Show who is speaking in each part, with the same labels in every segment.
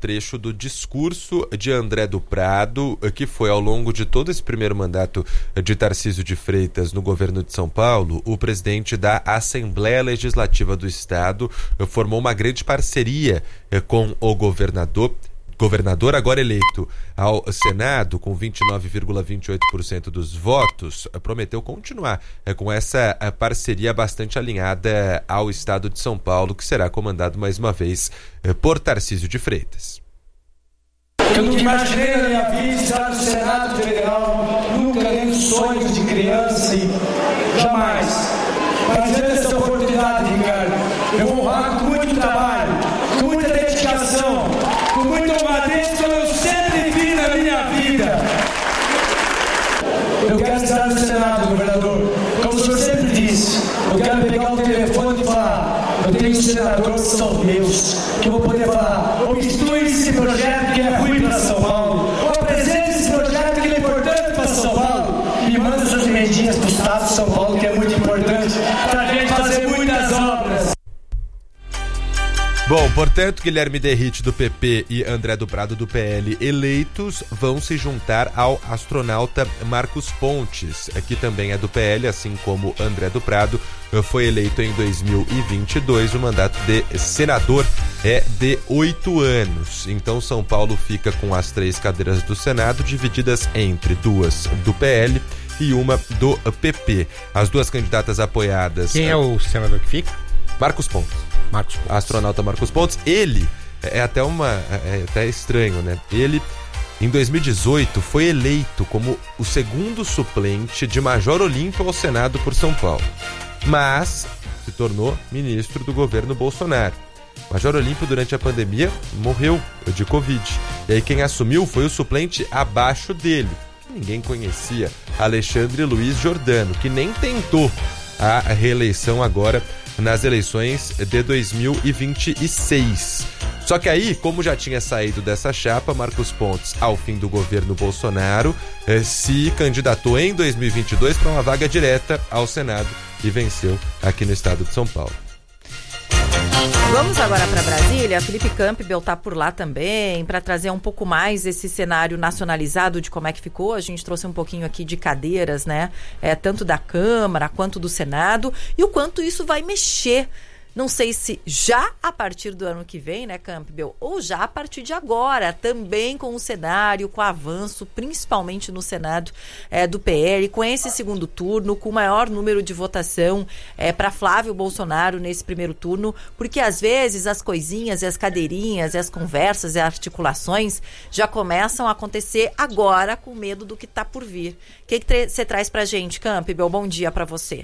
Speaker 1: trecho do discurso de André do Prado, que foi ao longo de todo esse primeiro mandato de Tarcísio de Freitas no governo de São Paulo. O presidente da Assembleia Legislativa do Estado formou uma grande parceria com o governador agora eleito ao Senado com 29,28% dos votos, prometeu continuar com essa parceria bastante alinhada ao Estado de São Paulo, que será comandado mais uma vez por Tarcísio de Freitas.
Speaker 2: Eu nunca imaginei na minha vida estar no Senado Federal, nunca nem sonhos de criança, jamais. Mas vendo essa oportunidade, Ricardo, eu vou honrar com muito trabalho, com muita dedicação, com muita honradez, como eu sempre fiz na minha vida. Eu quero estar no Senado, governador, como o senhor sempre disse. Eu quero pegar o telefone e falar: eu tenho um senador que são meus, que eu vou poder falar: obstrui esse projeto que é ruim para São Paulo, ou apresente esse projeto que é importante para São Paulo, e manda essas emendinhas para o Estado de São Paulo, que é muito importante para a gente fazer muitas obras.
Speaker 1: Bom, portanto, Guilherme Derrite do PP e André do Prado do PL eleitos vão se juntar ao astronauta Marcos Pontes, que também é do PL, assim como André do Prado foi eleito em 2022. O mandato de senador é de 8 anos. Então, São Paulo fica com as 3 cadeiras do Senado, divididas entre 2 do PL e uma do PP. As 2 candidatas apoiadas...
Speaker 3: Quem é o senador que fica?
Speaker 1: Marcos Pontes. Astronauta Marcos Pontes. Ele é até estranho, né? Ele, em 2018, foi eleito como o segundo suplente de Major Olímpio ao Senado por São Paulo, mas se tornou ministro do governo Bolsonaro. Major Olímpio, durante a pandemia, morreu de Covid. E aí quem assumiu foi o suplente abaixo dele, que ninguém conhecia, Alexandre Luiz Giordano, que nem tentou a reeleição agora nas eleições de 2026. Só que aí, como já tinha saído dessa chapa, Marcos Pontes, ao fim do governo Bolsonaro, se candidatou em 2022 para uma vaga direta ao Senado e venceu aqui no estado de São Paulo.
Speaker 4: Vamos agora para Brasília. Felipe Campbell está por lá também para trazer um pouco mais esse cenário nacionalizado de como é que ficou. A gente trouxe um pouquinho aqui de cadeiras, né? Tanto da Câmara quanto do Senado, e o quanto isso vai mexer. Não sei se já a partir do ano que vem, né, Campbell, ou já a partir de agora, também com o cenário, com o avanço, principalmente no Senado do PL, com esse segundo turno, com o maior número de votação para Flávio Bolsonaro nesse primeiro turno, porque às vezes as coisinhas e as cadeirinhas e as conversas e articulações já começam a acontecer agora, com medo do que está por vir. O que você traz para a gente, Campbell? Bom dia para você.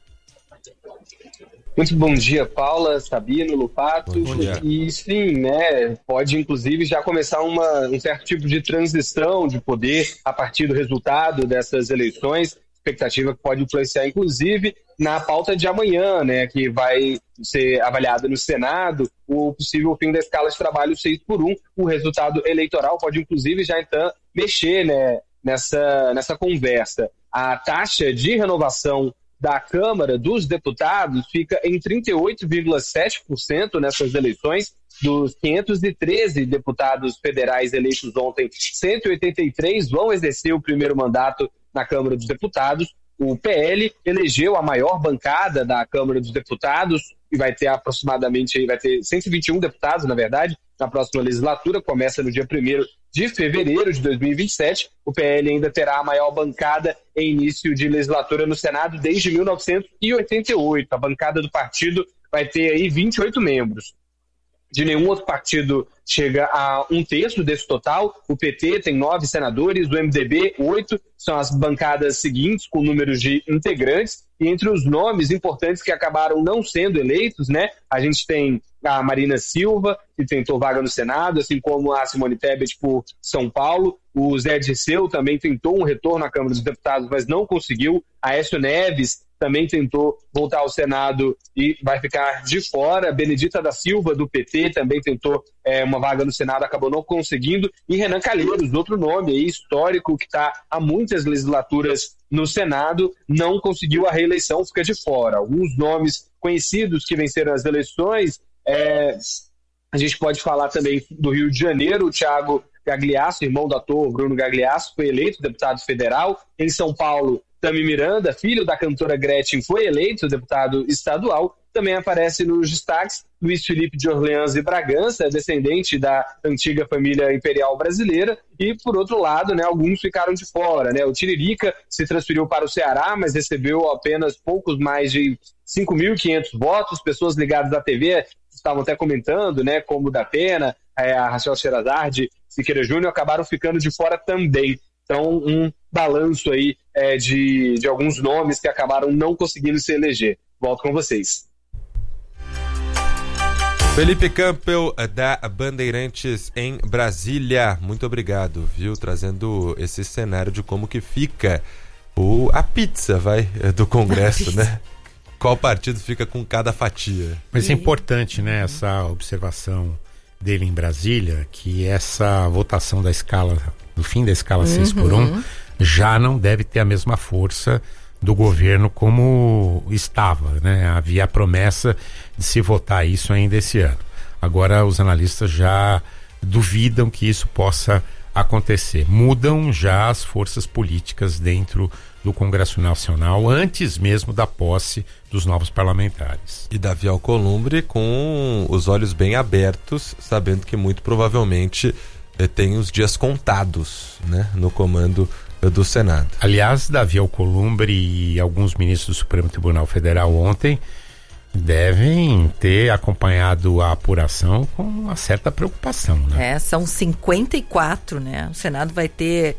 Speaker 5: Muito bom dia, Paula, Sabino, Lupato. E sim, né, pode inclusive já começar um certo tipo de transição de poder a partir do resultado dessas eleições, expectativa que pode influenciar inclusive na pauta de amanhã, né, que vai ser avaliada no Senado, o possível fim da escala de trabalho 6x1. O resultado eleitoral pode inclusive já então mexer, né, nessa conversa. A taxa de renovação da Câmara dos Deputados fica em 38,7% nessas eleições. Dos 513 deputados federais eleitos ontem, 183 vão exercer o primeiro mandato na Câmara dos Deputados. O PL elegeu a maior bancada da Câmara dos Deputados e vai ter 121 deputados, na verdade, na próxima legislatura, começa no dia 1º de fevereiro de 2027. O PL ainda terá a maior bancada em início de legislatura no Senado desde 1988. A bancada do partido vai ter aí 28 membros. De nenhum outro partido chega a 1/3 desse total. O PT tem 9 senadores, o MDB 8, são as bancadas seguintes com números de integrantes. E entre os nomes importantes que acabaram não sendo eleitos, né, a gente tem a Marina Silva, que tentou vaga no Senado, assim como a Simone Tebet por São Paulo. O Zé Dirceu também tentou um retorno à Câmara dos Deputados, mas não conseguiu. Aécio Neves também tentou voltar ao Senado e vai ficar de fora. Benedita da Silva, do PT, também tentou uma vaga no Senado, acabou não conseguindo. E Renan Calheiros, outro nome aí, histórico, que está há muitas legislaturas no Senado, não conseguiu a reeleição, fica de fora. Alguns nomes conhecidos que venceram as eleições, A gente pode falar também do Rio de Janeiro, o Thiago Gagliasso, irmão do ator Bruno Gagliasso, foi eleito deputado federal. Em São Paulo, Tami Miranda, filho da cantora Gretchen, foi eleito deputado estadual. Também aparece nos destaques Luiz Felipe de Orleans e Bragança, descendente da antiga família imperial brasileira. E, por outro lado, né, alguns ficaram de fora, né? O Tiririca se transferiu para o Ceará, mas recebeu apenas poucos mais de 5.500 votos. Pessoas ligadas à TV estavam até comentando, né, como o da Pena, a Rachel Sherazade, Siqueira Júnior, acabaram ficando de fora também. Então, um balanço aí de alguns nomes que acabaram não conseguindo se eleger. Volto com vocês.
Speaker 1: Felipe Campbell, da Bandeirantes em Brasília, muito obrigado, viu? Trazendo esse cenário de como que fica a pizza, do Congresso, né? Qual partido fica com cada fatia.
Speaker 3: Mas é importante, né, essa observação dele em Brasília, que essa votação da escala, do fim da escala 6x1, já não deve ter a mesma força do governo como estava, né? Havia a promessa de se votar isso ainda esse ano. Agora os analistas já duvidam que isso possa acontecer. Mudam já as forças políticas dentro do Congresso Nacional, antes mesmo da posse dos novos parlamentares.
Speaker 1: E Davi Alcolumbre com os olhos bem abertos, sabendo que muito provavelmente tem os dias contados, né, no comando do Senado.
Speaker 3: Aliás, Davi Alcolumbre e alguns ministros do Supremo Tribunal Federal ontem devem ter acompanhado a apuração com uma certa preocupação, né?
Speaker 4: São 54, né? O Senado vai ter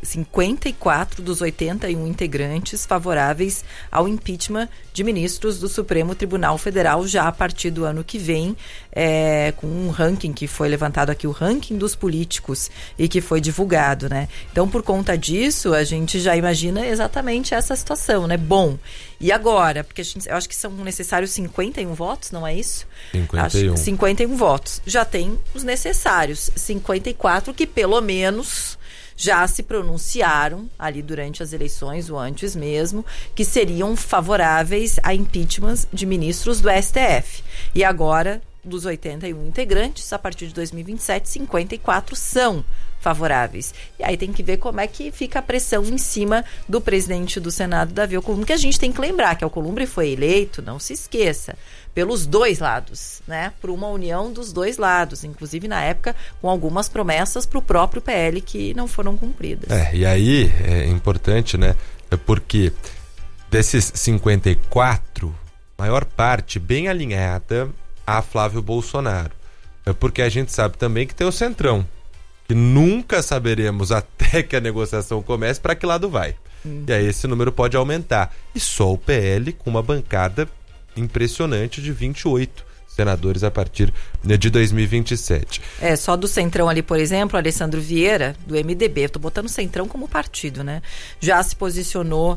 Speaker 4: 54 dos 81 integrantes favoráveis ao impeachment de ministros do Supremo Tribunal Federal já a partir do ano que vem, com um ranking que foi levantado aqui, o ranking dos políticos, e que foi divulgado, né? Então, por conta disso, a gente já imagina exatamente essa situação, né? Bom, e agora? Porque eu acho que são necessários 51 votos, não é isso?
Speaker 1: 51.
Speaker 4: 51 votos. Já tem os necessários 54 que pelo menos já se pronunciaram ali durante as eleições ou antes mesmo, que seriam favoráveis a impeachment de ministros do STF. E agora, dos 81 integrantes, a partir de 2027, 54 são favoráveis. E aí tem que ver como é que fica a pressão em cima do presidente do Senado, Davi Alcolumbre, que a gente tem que lembrar que Alcolumbre foi eleito, não se esqueça, pelos dois lados, né? Por uma união dos dois lados, inclusive na época com algumas promessas para o próprio PL que não foram cumpridas.
Speaker 1: E aí é importante, né? Porque desses 54, maior parte bem alinhada a Flávio Bolsonaro. Porque a gente sabe também que tem o Centrão, que nunca saberemos até que a negociação comece para que lado vai. E aí esse número pode aumentar. E só o PL com uma bancada impressionante de 28 senadores a partir de 2027.
Speaker 4: Só do Centrão ali, por exemplo, Alessandro Vieira, do MDB, estou botando o Centrão como partido, né? Já se posicionou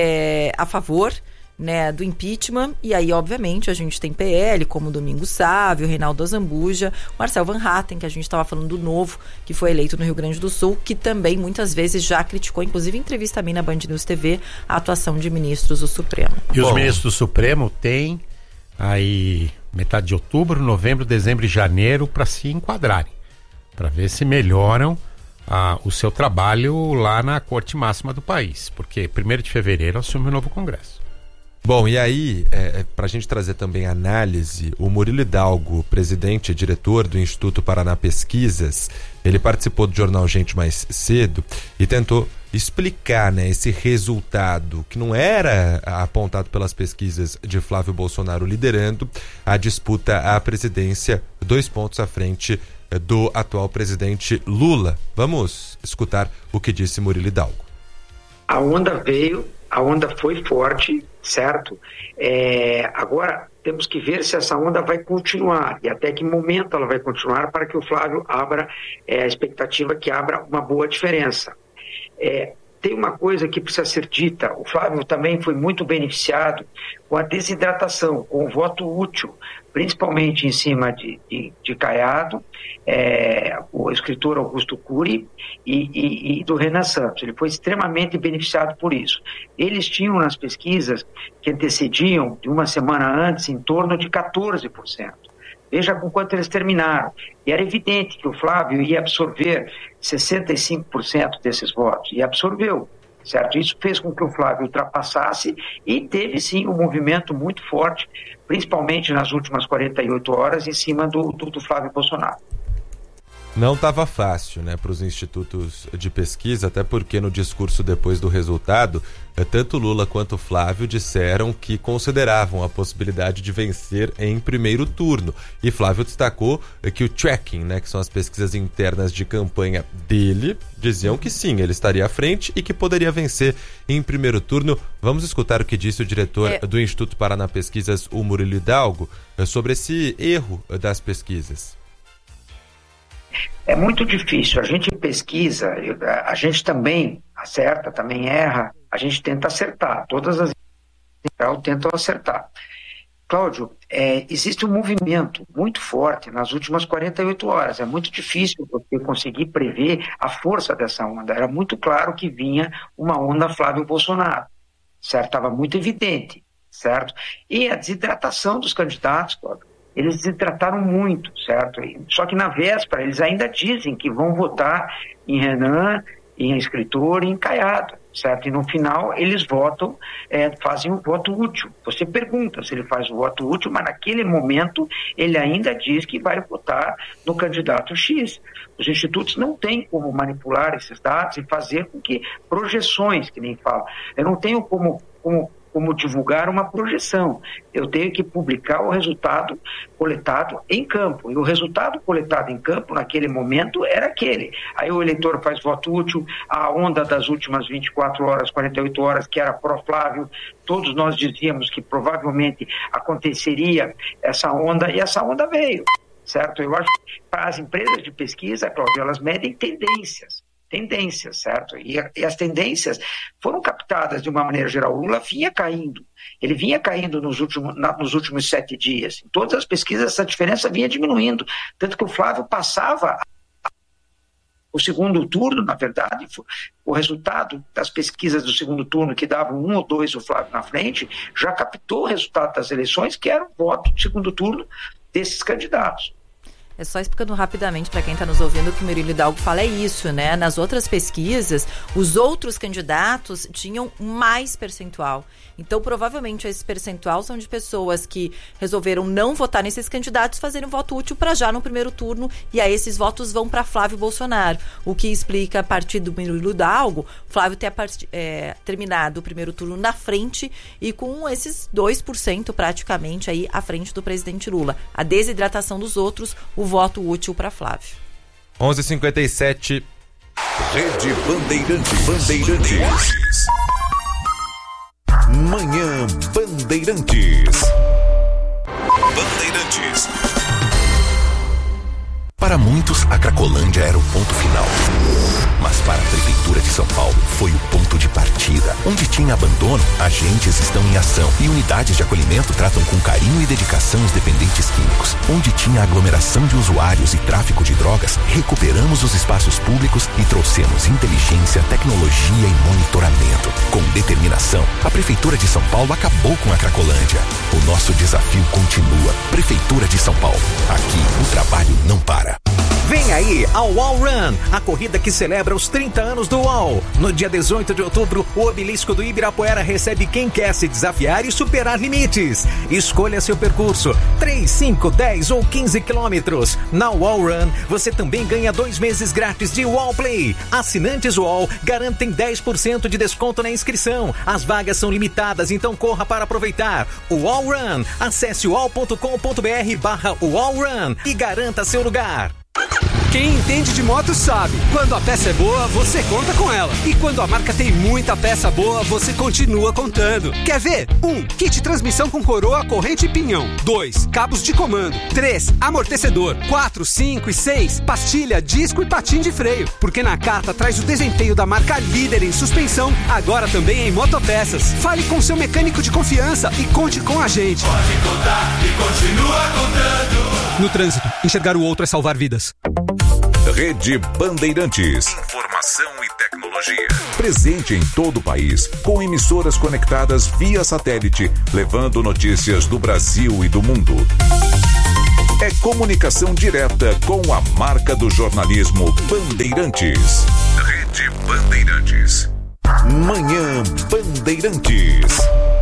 Speaker 4: a favor, né, do impeachment, e aí obviamente a gente tem PL como Domingos Sávio, Reinaldo Azambuja, Marcel Van Hatten, que a gente estava falando do Novo, que foi eleito no Rio Grande do Sul, que também muitas vezes já criticou, inclusive em entrevista a mim na Band News TV, a atuação de ministros do Supremo.
Speaker 3: E os ministros do Supremo têm aí metade de outubro, novembro, dezembro e janeiro para se enquadrarem, para ver se melhoram o seu trabalho lá na Corte Máxima do país, porque 1º de fevereiro assume o novo Congresso.
Speaker 1: Bom, e aí, para a gente trazer também análise, o Murilo Hidalgo, presidente e diretor do Instituto Paraná Pesquisas, ele participou do jornal Gente Mais cedo e tentou explicar, né, esse resultado que não era apontado pelas pesquisas de Flávio Bolsonaro liderando a disputa à presidência, 2 pontos à frente do atual presidente Lula. Vamos escutar o que disse Murilo Hidalgo.
Speaker 6: A onda veio, a onda foi forte, certo? Agora temos que ver se essa onda vai continuar e até que momento ela vai continuar para que o Flávio abra, a expectativa que abra uma boa diferença. Tem uma coisa que precisa ser dita, o Flávio também foi muito beneficiado com a desidratação, com o voto útil, principalmente em cima de Caiado, o escritor Augusto Cury e do Renan Santos. Ele foi extremamente beneficiado por isso. Eles tinham nas pesquisas que antecediam, de uma semana antes, em torno de 14%. Veja com quanto eles terminaram. E era evidente que o Flávio ia absorver 65% desses votos, e absorveu, certo? Isso fez com que o Flávio ultrapassasse e teve, sim, um movimento muito forte, principalmente nas últimas 48 horas, em cima do Flávio Bolsonaro.
Speaker 1: Não estava fácil, né, para os institutos de pesquisa, até porque no discurso depois do resultado, tanto Lula quanto Flávio disseram que consideravam a possibilidade de vencer em primeiro turno. E Flávio destacou que o tracking, né, que são as pesquisas internas de campanha dele, diziam que sim, ele estaria à frente e que poderia vencer em primeiro turno. Vamos escutar o que disse o diretor do Instituto Paraná Pesquisas, o Murilo Hidalgo, sobre esse erro das pesquisas.
Speaker 6: É muito difícil, a gente pesquisa, a gente também acerta, também erra, a gente tenta acertar, todas as tentam acertar. Cláudio, existe um movimento muito forte nas últimas 48 horas, é muito difícil você conseguir prever a força dessa onda, era muito claro que vinha uma onda Flávio Bolsonaro, certo? Estava muito evidente, certo? E a desidratação dos candidatos, Cláudio, eles desidrataram muito, certo? Só que na véspera eles ainda dizem que vão votar em Renan, em escritor e em Caiado, certo? E no final eles votam, fazem um voto útil. Você pergunta se ele faz o voto útil, mas naquele momento ele ainda diz que vai votar no candidato X. Os institutos não têm como manipular esses dados e fazer com que projeções, que nem fala. Eu não tenho como divulgar uma projeção. Eu tenho que publicar o resultado coletado em campo. E o resultado coletado em campo, naquele momento, era aquele. Aí o eleitor faz voto útil, a onda das últimas 24 horas, 48 horas, que era pró-Flávio, todos nós dizíamos que provavelmente aconteceria essa onda, e essa onda veio, certo? Eu acho que para as empresas de pesquisa, Cláudio, elas medem tendências, certo? E as tendências foram captadas de uma maneira geral. O Lula vinha caindo. Ele vinha caindo nos últimos 7 dias. Em todas as pesquisas, essa diferença vinha diminuindo. Tanto que o Flávio passava o segundo turno, na verdade, o resultado das pesquisas do segundo turno, que davam 1 ou 2 o Flávio na frente, já captou o resultado das eleições, que era o voto do segundo turno desses candidatos.
Speaker 4: É só explicando rapidamente para quem está nos ouvindo, o que o Murilo Hidalgo fala é isso, né? Nas outras pesquisas, os outros candidatos tinham mais percentual. Então, provavelmente, esse percentual são de pessoas que resolveram não votar nesses candidatos, fazerem um voto útil para já no primeiro turno, e aí esses votos vão para Flávio Bolsonaro. O que explica, a partir do Murilo Hidalgo, Flávio ter terminado o primeiro turno na frente e com esses 2% praticamente aí à frente do presidente Lula. A desidratação dos outros, o voto útil para Flávio.
Speaker 1: 11h57.
Speaker 7: Rede Bandeirantes. Manhã Bandeirantes. Para muitos, a Cracolândia era o ponto final. Mas para a Prefeitura de São Paulo, foi o ponto de partida. Onde tinha abandono, agentes estão em ação. E unidades de acolhimento tratam com carinho e dedicação os dependentes químicos. Onde tinha aglomeração de usuários e tráfico de drogas, recuperamos os espaços públicos e trouxemos inteligência, tecnologia e monitoramento. Com determinação, a Prefeitura de São Paulo acabou com a Cracolândia. O nosso desafio continua. Prefeitura de São Paulo. Aqui, o trabalho não para.
Speaker 8: Vem aí a UOL Run, a corrida que celebra os 30 anos do UOL. No dia 18 de outubro, o Obelisco do Ibirapuera recebe quem quer se desafiar e superar limites. Escolha seu percurso, 3, 5, 10 ou 15 quilômetros. Na UOL Run, você também ganha 2 meses grátis de UOL Play. Assinantes UOL garantem 10% de desconto na inscrição. As vagas são limitadas, então corra para aproveitar. UOL Run, acesse uol.com.br/UOL Run e garanta seu lugar.
Speaker 9: Quem entende de moto sabe, quando a peça é boa, você conta com ela. E quando a marca tem muita peça boa, você continua contando. Quer ver? 1. Kit transmissão com coroa, corrente e pinhão. 2. Cabos de comando. 3. Amortecedor. 4, 5 e 6. Pastilha, disco e patim de freio. Porque na carta traz o desempenho da marca líder em suspensão, agora também em motopeças. Fale com seu mecânico de confiança e conte com a gente.
Speaker 10: Pode contar e continua contando.
Speaker 9: No trânsito, enxergar o outro é salvar vidas.
Speaker 7: Rede Bandeirantes. Informação e tecnologia. Presente em todo o país, com emissoras conectadas via satélite, levando notícias do Brasil e do mundo. é comunicação direta com a marca do jornalismo Bandeirantes. Rede Bandeirantes. Manhã Bandeirantes.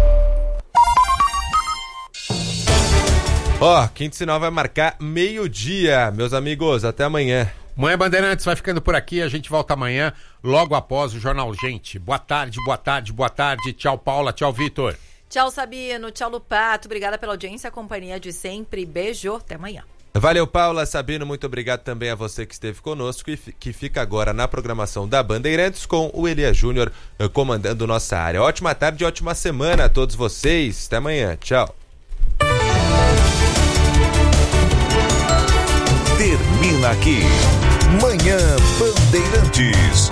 Speaker 1: Quinto sinal vai marcar meio-dia, meus amigos, até amanhã.
Speaker 3: Manhã Bandeirantes vai ficando por aqui, a gente volta amanhã, logo após o Jornal Gente. Boa tarde, boa tarde, boa tarde. Tchau, Paula, tchau, Vitor.
Speaker 4: Tchau, Sabino, tchau, Lupato. Obrigada pela audiência, a companhia de sempre. Beijo, até amanhã.
Speaker 1: Valeu, Paula, Sabino, muito obrigado também a você que esteve conosco e que fica agora na programação da Bandeirantes com o Elias Júnior comandando nossa área. Ótima tarde e ótima semana a todos vocês. Até amanhã, tchau.
Speaker 7: Termina aqui Manhã Bandeirantes.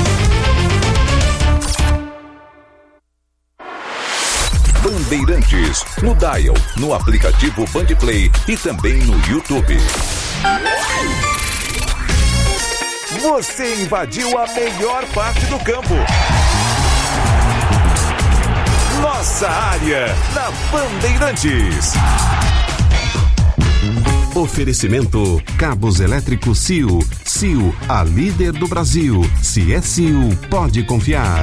Speaker 7: Bandeirantes, no dial, no aplicativo Bandplay e também no YouTube. Você invadiu a melhor parte do campo. Nossa área, na Bandeirantes. Oferecimento Cabos Elétricos Sil. Sil, a líder do Brasil. Se é Sil, pode confiar.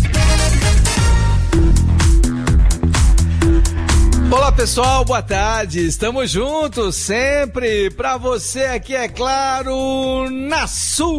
Speaker 11: Olá pessoal, boa tarde, estamos juntos sempre para você aqui, é claro, na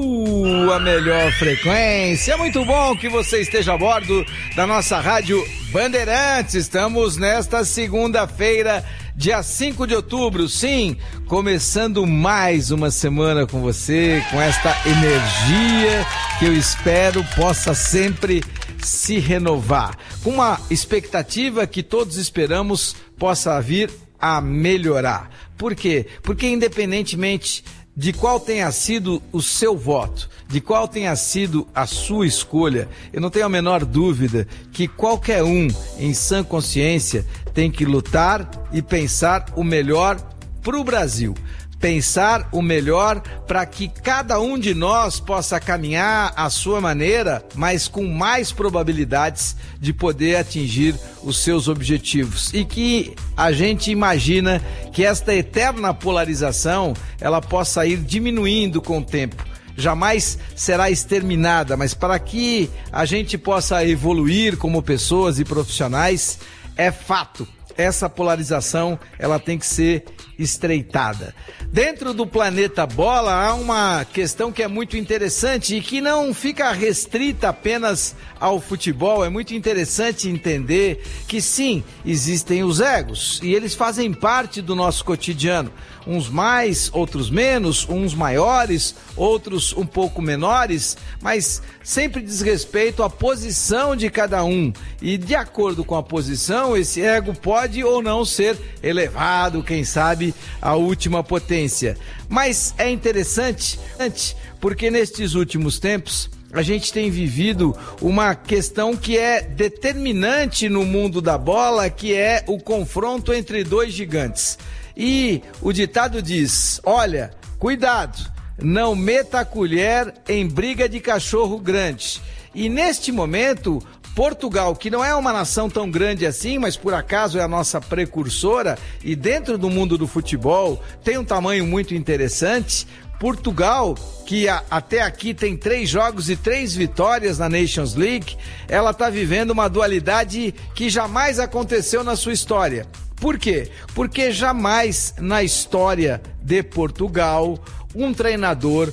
Speaker 11: sua melhor frequência. É muito bom que você esteja a bordo da nossa rádio Bandeirantes. Estamos nesta segunda-feira, dia 5 de outubro, sim, começando mais uma semana com você, com esta energia que eu espero possa sempre se renovar, com uma expectativa que todos esperamos possa vir a melhorar. Por quê? Porque independentemente de qual tenha sido o seu voto, de qual tenha sido a sua escolha, eu não tenho a menor dúvida que qualquer um, em sã consciência, tem que lutar e pensar o melhor para o Brasil. Pensar o melhor para que cada um de nós possa caminhar à sua maneira, mas com mais probabilidades de poder atingir os seus objetivos. E que a gente imagina que esta eterna polarização, ela possa ir diminuindo com o tempo. Jamais será exterminada, mas para que a gente possa evoluir como pessoas e profissionais, é fato. Essa polarização, ela tem que ser estreitada. Dentro do planeta bola há uma questão que é muito interessante e que não fica restrita apenas ao futebol. É muito interessante entender que sim, existem os egos e eles fazem parte do nosso cotidiano. Uns mais, outros menos, uns maiores, outros um pouco menores, mas sempre diz respeito à posição de cada um. E de acordo com a posição, esse ego pode ou não ser elevado, quem sabe, à última potência. Mas é interessante porque nestes últimos tempos a gente tem vivido uma questão que é determinante no mundo da bola, que é o confronto entre dois gigantes. E o ditado diz, olha, cuidado, não meta a colher em briga de cachorro grande. E neste momento, Portugal, que não é uma nação tão grande assim, mas por acaso é a nossa precursora e dentro do mundo do futebol tem um tamanho muito interessante. Portugal, que até aqui tem 3 jogos e 3 vitórias na Nations League, ela está vivendo uma dualidade que jamais aconteceu na sua história. Por quê? Porque jamais na história de Portugal um treinador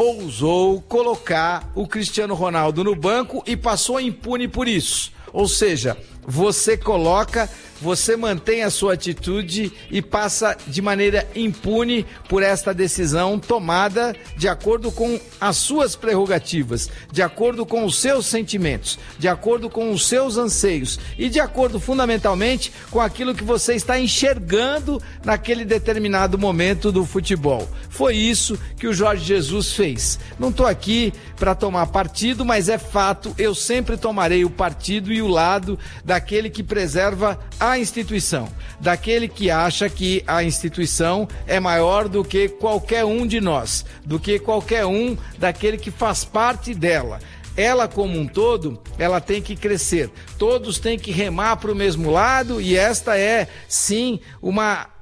Speaker 11: ousou colocar o Cristiano Ronaldo no banco e passou impune por isso. Ou seja, você coloca, você mantém a sua atitude e passa de maneira impune por esta decisão tomada de acordo com as suas prerrogativas, de acordo com os seus sentimentos, de acordo com os seus anseios e de acordo fundamentalmente com aquilo que você está enxergando naquele determinado momento do futebol. Foi isso que o Jorge Jesus fez. Não estou aqui para tomar partido, mas é fato, eu sempre tomarei o partido e o lado daquele que preserva a instituição, daquele que acha que a instituição é maior do que qualquer um de nós, do que qualquer um daquele que faz parte dela. Ela como um todo, ela tem que crescer, todos têm que remar para o mesmo lado e esta é sim uma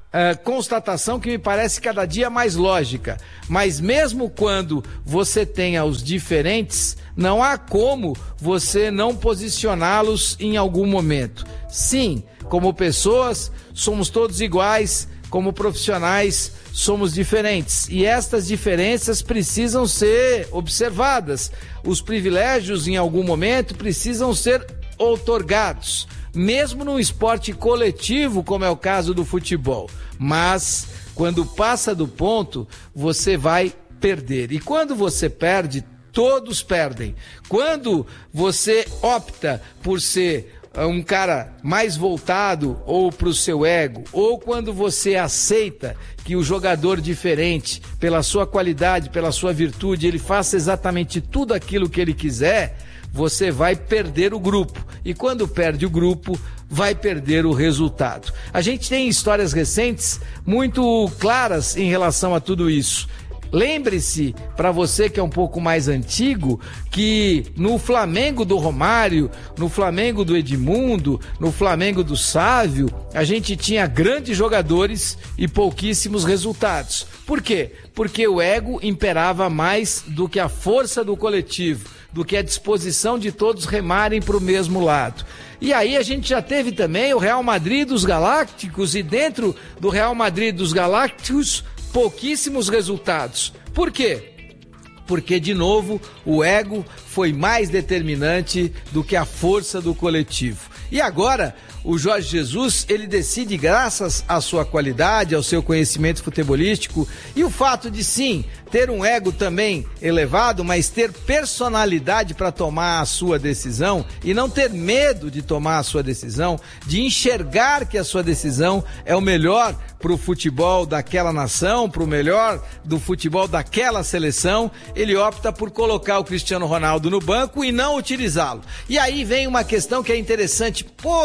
Speaker 11: constatação que me parece cada dia mais lógica. Mas mesmo quando você tenha os diferentes, não há como você não posicioná-los em algum momento. Sim, como pessoas, somos todos iguais, como profissionais, somos diferentes. E estas diferenças precisam ser observadas. Os privilégios, em algum momento, precisam ser outorgados, mesmo num esporte coletivo, como é o caso do futebol. Mas, quando passa do ponto, você vai perder. E quando você perde, todos perdem. Quando você opta por ser um cara mais voltado ou para o seu ego, ou quando você aceita que o jogador diferente, pela sua qualidade, pela sua virtude, ele faça exatamente tudo aquilo que ele quiser, você vai perder o grupo. E quando perde o grupo, vai perder o resultado. A gente tem histórias recentes muito claras em relação a tudo isso. Lembre-se, para você que é um pouco mais antigo, que no Flamengo do Romário, no Flamengo do Edmundo, no Flamengo do Sávio, a gente tinha grandes jogadores e pouquíssimos resultados. Por quê? Porque o ego imperava mais do que a força do coletivo, do que a disposição de todos remarem para o mesmo lado. E aí a gente já teve também o Real Madrid dos Galácticos, e dentro do Real Madrid dos Galácticos, pouquíssimos resultados. Por quê? Porque, de novo, o ego foi mais determinante do que a força do coletivo. E agora, o Jorge Jesus, ele decide, graças à sua qualidade, ao seu conhecimento futebolístico e o fato de, sim, ter um ego também elevado, mas ter personalidade para tomar a sua decisão e não ter medo de tomar a sua decisão, de enxergar que a sua decisão é o melhor para o futebol daquela nação, para o melhor do futebol daquela seleção, ele opta por colocar o Cristiano Ronaldo no banco e não utilizá-lo. E aí vem uma questão que é interessante.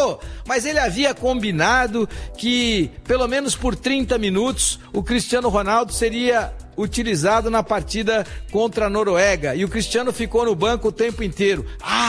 Speaker 11: Mas ele havia combinado que, pelo menos por 30 minutos, o Cristiano Ronaldo seria utilizado na partida contra a Noruega, e o Cristiano ficou no banco o tempo inteiro.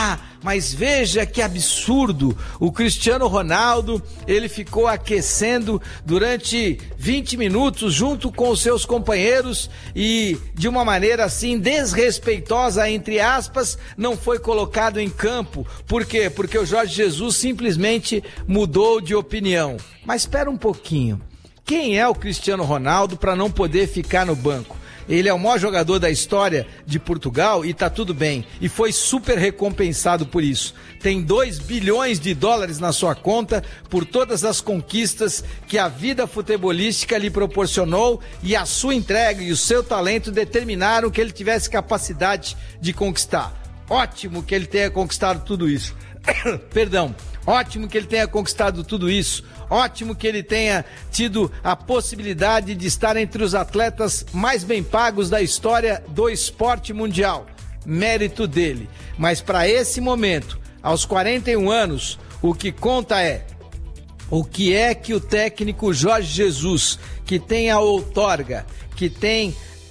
Speaker 11: Mas veja que absurdo, o Cristiano Ronaldo, ele ficou aquecendo durante 20 minutos junto com os seus companheiros e de uma maneira assim desrespeitosa, entre aspas, não foi colocado em campo. Por quê? Porque o Jorge Jesus simplesmente mudou de opinião. Mas espera um pouquinho. Quem é o Cristiano Ronaldo para não poder ficar no banco? Ele é o maior jogador da história de Portugal e tá tudo bem. E foi super recompensado por isso. Tem 2 bilhões de dólares na sua conta por todas as conquistas que a vida futebolística lhe proporcionou, e a sua entrega e o seu talento determinaram que ele tivesse capacidade de conquistar. Ótimo que ele tenha conquistado tudo isso. Perdão. Ótimo que ele tenha conquistado tudo isso. Ótimo que ele tenha tido a possibilidade de estar entre os atletas mais bem pagos da história do esporte mundial. Mérito dele. Mas para esse momento, aos 41 anos, o que conta é o que é que o técnico Jorge Jesus, que tem a outorga, que tem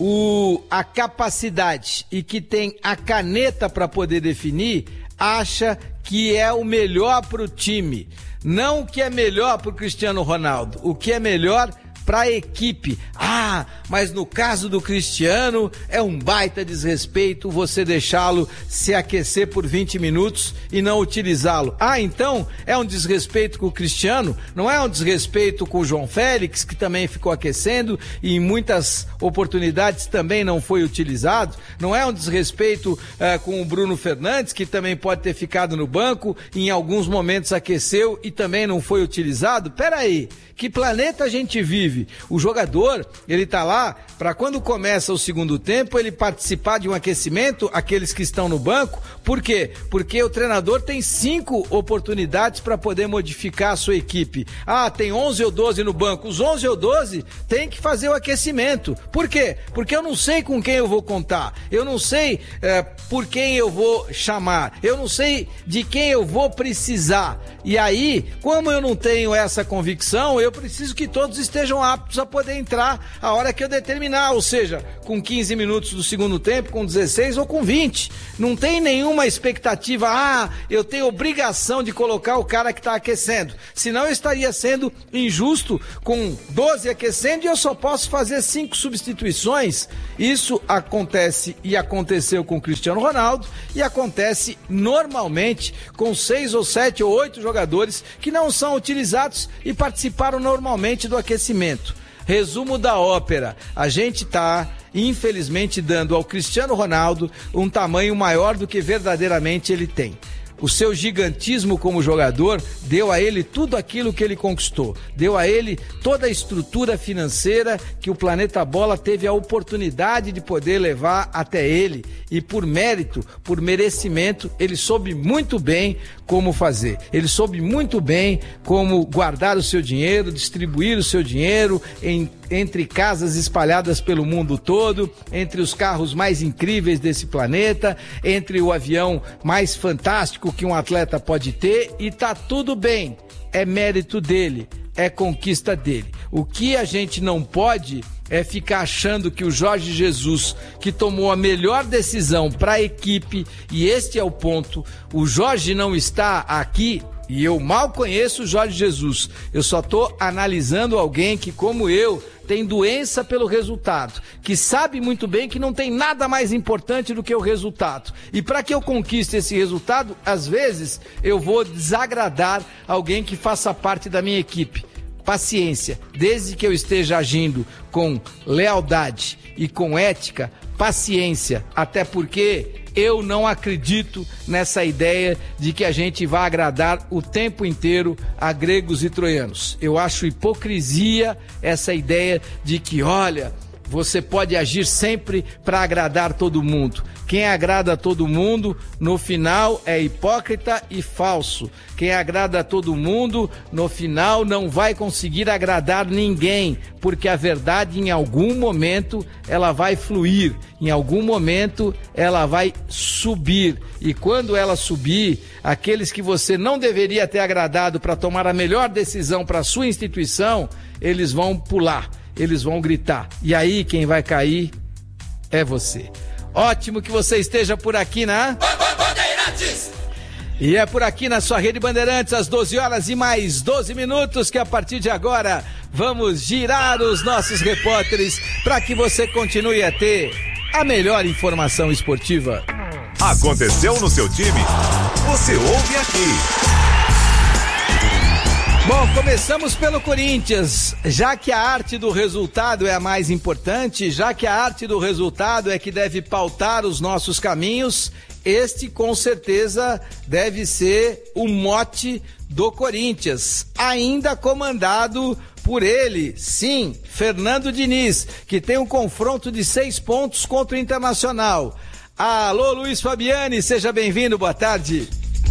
Speaker 11: a capacidade e que tem a caneta para poder definir, acha que é o melhor para o time. Não o que é melhor para o Cristiano Ronaldo, o que é melhor para a equipe. Mas no caso do Cristiano é um baita desrespeito você deixá-lo se aquecer por 20 minutos e não utilizá-lo. Então é um desrespeito com o Cristiano, não é um desrespeito com o João Félix, que também ficou aquecendo e em muitas oportunidades também não foi utilizado. Não é um desrespeito com o Bruno Fernandes, que também pode ter ficado no banco e em alguns momentos aqueceu e também não foi utilizado. Peraí, que planeta a gente vive? O jogador, ele tá lá para quando começa o segundo tempo, ele participar de um aquecimento, aqueles que estão no banco. Por quê? Porque o treinador tem 5 oportunidades para poder modificar a sua equipe. Tem 11 ou 12 no banco. Os 11 ou 12 tem que fazer o aquecimento. Por quê? Porque eu não sei com quem eu vou contar. Eu não sei por quem eu vou chamar. Eu não sei de quem eu vou precisar. E aí, como eu não tenho essa convicção, eu preciso que todos estejam aptos a poder entrar a hora que eu determinar, ou seja, com 15 minutos do segundo tempo, com 16 ou com 20. Não tem nenhuma expectativa, eu tenho obrigação de colocar o cara que está aquecendo. Senão eu estaria sendo injusto com 12 aquecendo e eu só posso fazer 5 substituições. Isso acontece e aconteceu com o Cristiano Ronaldo e acontece normalmente com 6 ou 7 ou 8 jogadores que não são utilizados e participaram normalmente do aquecimento. Resumo da ópera, a gente está, infelizmente, dando ao Cristiano Ronaldo um tamanho maior do que verdadeiramente ele tem. O seu gigantismo como jogador deu a ele tudo aquilo que ele conquistou. Deu a ele toda a estrutura financeira que o Planeta Bola teve a oportunidade de poder levar até ele. E por mérito, por merecimento, ele soube muito bem como fazer. Ele soube muito bem como guardar o seu dinheiro, distribuir o seu dinheiro entre casas espalhadas pelo mundo todo, entre os carros mais incríveis desse planeta, entre o avião mais fantástico que um atleta pode ter, e tá tudo bem, é mérito dele, é conquista dele. O que a gente não pode é ficar achando que o Jorge Jesus, que tomou a melhor decisão para a equipe, e este é o ponto, o Jorge não está aqui. E eu mal conheço o Jorge Jesus, eu só estou analisando alguém que, como eu, tem doença pelo resultado, que sabe muito bem que não tem nada mais importante do que o resultado. E para que eu conquiste esse resultado, às vezes eu vou desagradar alguém que faça parte da minha equipe. Paciência, desde que eu esteja agindo com lealdade e com ética, paciência, até porque eu não acredito nessa ideia de que a gente vai agradar o tempo inteiro a gregos e troianos. Eu acho hipocrisia essa ideia de que, olha, você pode agir sempre para agradar todo mundo. Quem agrada a todo mundo, no final, é hipócrita e falso. Quem agrada a todo mundo, no final, não vai conseguir agradar ninguém, porque a verdade, em algum momento, ela vai fluir, em algum momento, ela vai subir. E quando ela subir, aqueles que você não deveria ter agradado para tomar a melhor decisão para a sua instituição, eles vão pular, eles vão gritar. E aí, quem vai cair é você. Ótimo que você esteja por aqui, né? Bandeirantes! E é por aqui na sua Rede Bandeirantes, às 12 horas e mais 12 minutos, que a partir de agora vamos girar os nossos repórteres para que você continue a ter a melhor informação esportiva.
Speaker 7: Aconteceu no seu time? Você ouve aqui.
Speaker 11: Bom, começamos pelo Corinthians, já que a arte do resultado é a mais importante, já que a arte do resultado é que deve pautar os nossos caminhos, este com certeza deve ser o mote do Corinthians, ainda comandado por ele, sim, Fernando Diniz, que tem um confronto de 6 pontos contra o Internacional. Alô, Luiz Fabiani, seja bem-vindo, boa tarde.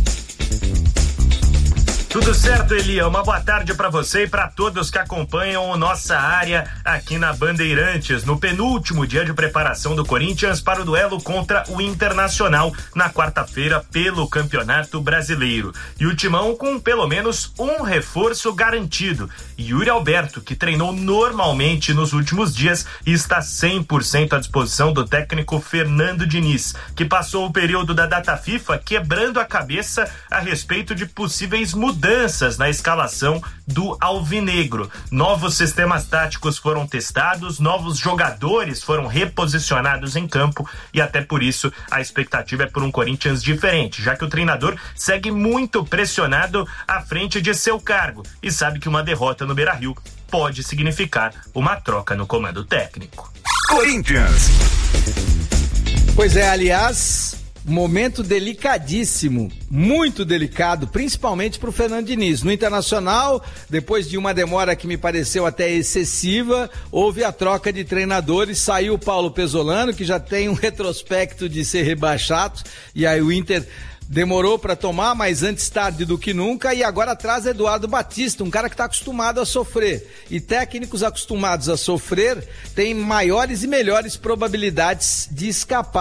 Speaker 12: Tudo certo, Elia? Uma boa tarde para você e para todos que acompanham nossa área aqui na Bandeirantes, no penúltimo dia de preparação do Corinthians para o duelo contra o Internacional na quarta-feira pelo Campeonato Brasileiro. E o Timão com pelo menos um reforço garantido. Yuri Alberto, que treinou normalmente nos últimos dias e está 100% à disposição do técnico Fernando Diniz, que passou o período da data FIFA quebrando a cabeça a respeito de possíveis mudanças na escalação do Alvinegro. Novos sistemas táticos foram testados, novos jogadores foram reposicionados em campo e até por isso a expectativa é por um Corinthians diferente, já que o treinador segue muito pressionado à frente de seu cargo e sabe que uma derrota no Beira-Rio pode significar uma troca no comando técnico.
Speaker 7: Corinthians.
Speaker 11: Pois é, aliás, momento delicadíssimo, muito delicado, principalmente para o Fernando Diniz. No Internacional, depois de uma demora que me pareceu até excessiva, houve a troca de treinadores, saiu o Paulo Pesolano, que já tem um retrospecto de ser rebaixado, e aí o Inter demorou para tomar, mas antes tarde do que nunca, e agora traz Eduardo Batista, um cara que está acostumado a sofrer. E técnicos acostumados a sofrer têm maiores e melhores probabilidades de escapar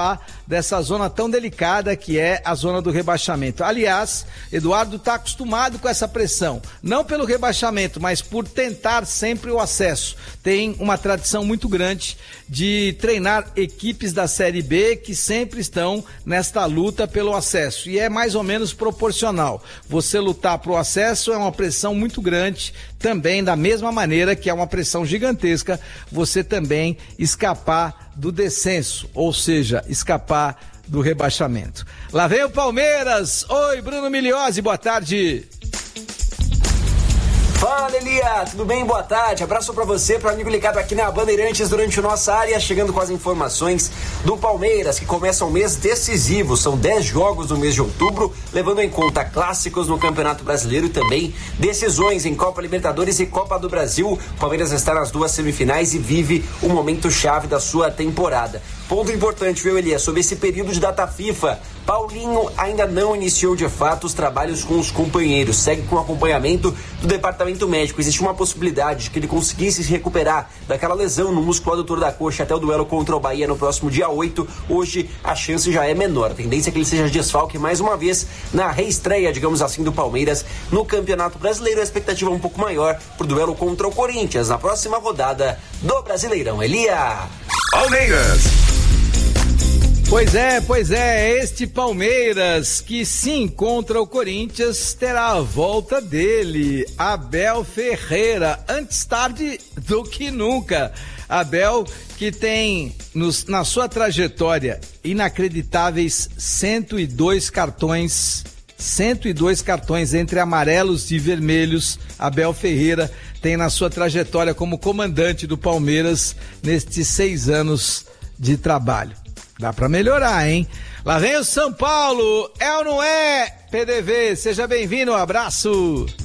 Speaker 11: dessa zona tão delicada que é a zona do rebaixamento. Aliás, Eduardo está acostumado com essa pressão, não pelo rebaixamento, mas por tentar sempre o acesso. Tem uma tradição muito grande de treinar equipes da Série B que sempre estão nesta luta pelo acesso, e é mais ou menos proporcional. Você lutar para o acesso é uma pressão muito grande, também da mesma maneira que é uma pressão gigantesca você também escapar do descenso, ou seja, escapar do rebaixamento. Lá vem o Palmeiras. Oi, Bruno Miliose, boa tarde.
Speaker 13: Fala, Elia, tudo bem? Boa tarde, abraço pra você, pro amigo ligado aqui na Bandeirantes durante nossa área, chegando com as informações do Palmeiras, que começa um mês decisivo, são 10 jogos no mês de outubro, levando em conta clássicos no Campeonato Brasileiro e também decisões em Copa Libertadores e Copa do Brasil. O Palmeiras está nas 2 semifinais e vive um momento chave da sua temporada. Ponto importante, viu, Elia, sobre esse período de data FIFA. Paulinho ainda não iniciou de fato os trabalhos com os companheiros, segue com acompanhamento do departamento médico. Existe uma possibilidade de que ele conseguisse se recuperar daquela lesão no músculo adutor da coxa até o duelo contra o Bahia no próximo dia 8. Hoje a chance já é menor, a tendência é que ele seja desfalque mais uma vez na reestreia, digamos assim, do Palmeiras no Campeonato Brasileiro. A expectativa é um pouco maior pro duelo contra o Corinthians na próxima rodada do Brasileirão. Elia!
Speaker 7: Palmeiras!
Speaker 11: Pois é, este Palmeiras que se encontra o Corinthians terá a volta dele, Abel Ferreira, antes tarde do que nunca. Abel que tem na sua trajetória inacreditáveis 102 cartões entre amarelos e vermelhos. Abel Ferreira tem na sua trajetória como comandante do Palmeiras nestes 6 anos de trabalho. Dá pra melhorar, hein? Lá vem o São Paulo, é ou não é? PDV, seja bem-vindo, um abraço.